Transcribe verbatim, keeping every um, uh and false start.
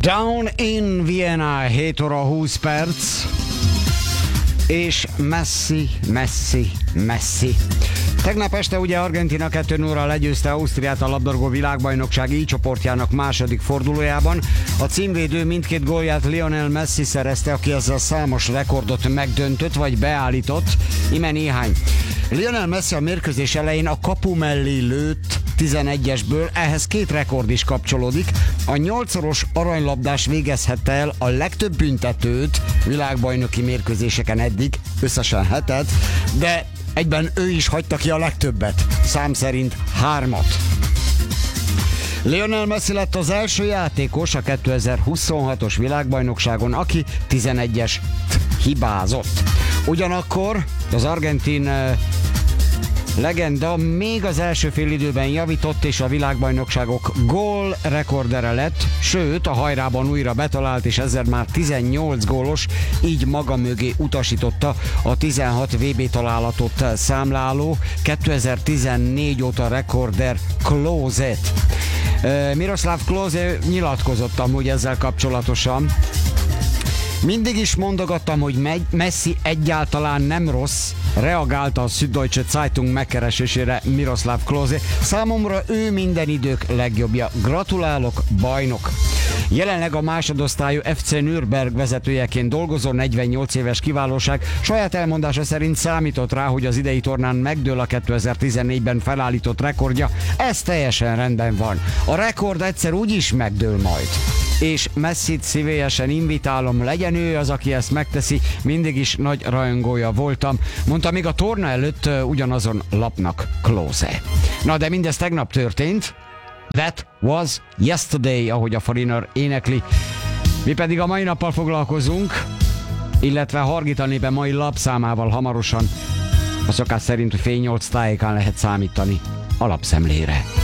Down in Vienna, hét óra húsz perc, és Messi, Messi, Messi. Tegnap este ugye Argentína kettő nulla legyőzte Ausztriát a labdarúgó világbajnokság I csoportjának második fordulójában. A címvédő mindkét gólját Lionel Messi szerezte, aki ezzel számos rekordot megdöntött vagy beállított. Ime néhány. Lionel Messi a mérkőzés elején a kapu mellé lőtt tizenegyesből, ehhez két rekord is kapcsolódik. A nyolcszoros aranylabdás végezhette el a legtöbb büntetőt világbajnoki mérkőzéseken eddig, összesen hetet, de egyben ő is hagyta ki a legtöbbet, szám szerint hármat. Lionel Messi lett az első játékos a kétezer-huszonhatos világbajnokságon, aki tizenegyest hibázott. Ugyanakkor az argentin legenda még az első félidőben javított, és a világbajnokságok gól rekordere lett, sőt a hajrában újra betalált, és ezzel már tizennyolc gólos, így maga mögé utasította a tizenhat vé bé találatot számláló kétezer-tizennégy óta rekorder Klose-t. Miroslav Klose nyilatkozott amúgy ezzel kapcsolatosan. Mindig is mondogattam, hogy Messi egyáltalán nem rossz, reagálta a Süddeutsche Zeitung megkeresésére Miroslav Klose. Számomra ő minden idők legjobbja. Gratulálok, bajnok! Jelenleg a másodosztályú ef cé Nürnberg vezetőjeként dolgozó negyvennyolc éves kiválóság saját elmondása szerint számított rá, hogy az idei tornán megdől a kétezer-tizennégyben felállított rekordja. Ez teljesen rendben van. A rekord egyszer úgyis megdől majd. És Messit szívélyesen invitálom, legyen ő az, aki ezt megteszi, mindig is nagy rajongója voltam, mondta még a torna előtt uh, ugyanazon lapnak Klose. Na de mindez tegnap történt. That was yesterday, ahogy a foreigner énekli. Mi pedig a mai nappal foglalkozunk, illetve Hargita népe mai lapszámával hamarosan. A szokás szerint fél nyolc tájékán lehet számítani a lapszemlére.